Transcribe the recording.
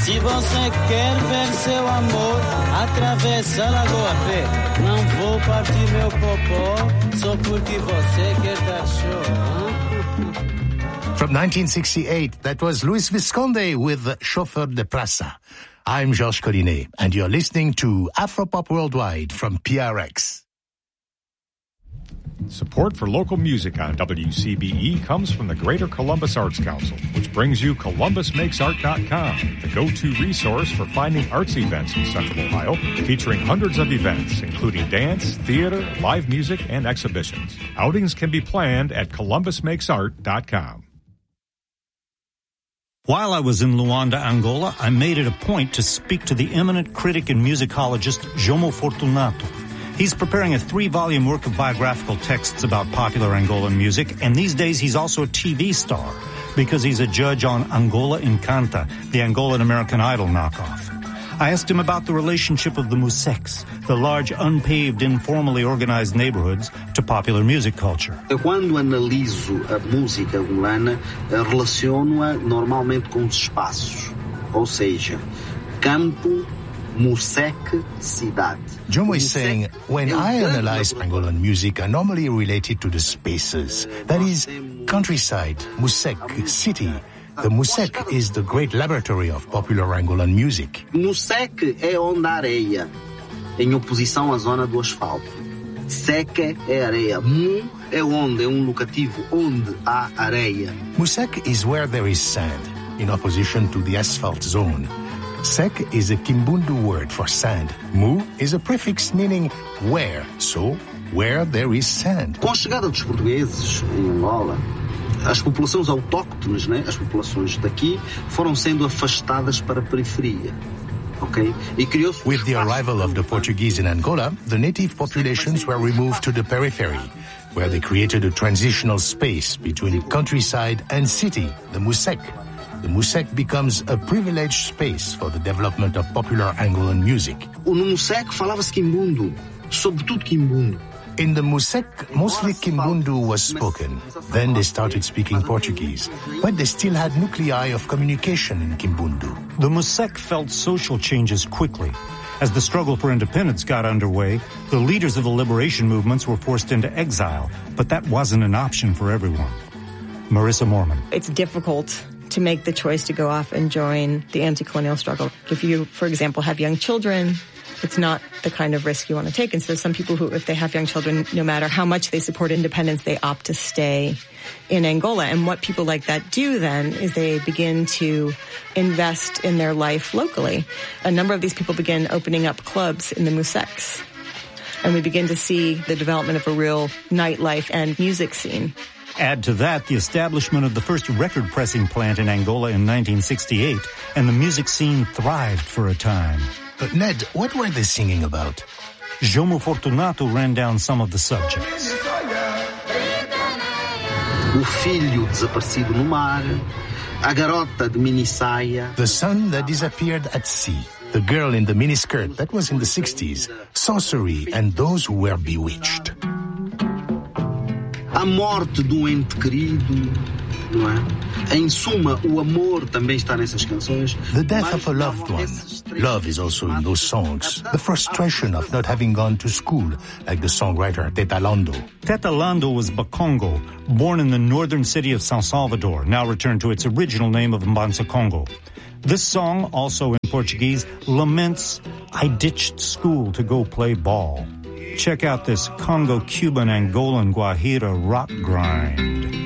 Se você quer ver seu amor, atravessa a lagoa P. Não vou partir meu popó só porque você quer dar show. From 1968, that was Luis Visconde with Chauffeur de Praça. I'm Georges Collinet, and you're listening to Afropop Worldwide from PRX. Support for local music on WCBE comes from the Greater Columbus Arts Council, which brings you ColumbusMakesArt.com, the go-to resource for finding arts events in Central Ohio, featuring hundreds of events, including dance, theater, live music, and exhibitions. Outings can be planned at ColumbusMakesArt.com. While I was in Luanda, Angola, I made it a point to speak to the eminent critic and musicologist Jomo Fortunato. He's preparing a 3-volume work of biographical texts about popular Angolan music, and these days he's also a TV star because he's a judge on Angola Encanta, the Angolan American Idol knockoff. I asked him about the relationship of the Musecs, the large unpaved, informally organized neighborhoods, to popular music culture. Quando analiso a música angolana, relaciono-a normalmente com os espaços, ou seja, campo, Musec, cidade. Jomo is saying, when I analyze Angolan music, I normally relate it to the spaces. That is, countryside, Musec, city. The Musec is the great laboratory of popular Angolan music. Musec é onde há areia, em oposição à zona do asfalto. Seca é areia. Mu é onde, é locativo onde há areia. Musec is where there is sand, in opposition to the asphalt zone. Sec is a Kimbundu word for sand. Mu is a prefix meaning where, so where there is sand. Com a chegada dos portugueses em Angola, as populações autóctones, né, as populações daqui, foram sendo afastadas para a periferia. Okay? With the arrival of the Portuguese in Angola, the native populations were removed to the periphery, where they created a transitional space between countryside and city, the Musec. The Musec becomes a privileged space for the development of popular Angolan music. No Musec falava-se Kimbundu, sobretudo Kimbundu. In the Musec, mostly Kimbundu was spoken. Then they started speaking Portuguese, but they still had nuclei of communication in Kimbundu. The Musec felt social changes quickly. As the struggle for independence got underway, the leaders of the liberation movements were forced into exile, but that wasn't an option for everyone. Marissa Morman. It's difficult to make the choice to go off and join the anti-colonial struggle. If you, for example, have young children, it's not the kind of risk you want to take. And so some people who, if they have young children, no matter how much they support independence, they opt to stay in Angola. And what people like that do then is they begin to invest in their life locally. A number of these people begin opening up clubs in the Musecs. And we begin to see the development of a real nightlife and music scene. Add to that the establishment of the first record pressing plant in Angola in 1968, and the music scene thrived for a time. But Ned, what were they singing about? Jomo Fortunato ran down some of the subjects. O filho desaparecido no mar, a garota de mini saia. The son that disappeared at sea, the girl in the miniskirt, that was in the 60s, sorcery and those who were bewitched. A morte do ente querido, não é? Em suma, o amor também está nessas canções. The death of a loved one. Love is also in those songs. The frustration of not having gone to school, like the songwriter Teta Lando. Teta Lando was Bakongo, born in the northern city of San Salvador, now returned to its original name of Mbanza Congo. This song, also in Portuguese, laments, I ditched school to go play ball. Check out this Congo-Cuban Angolan Guajira rock grind.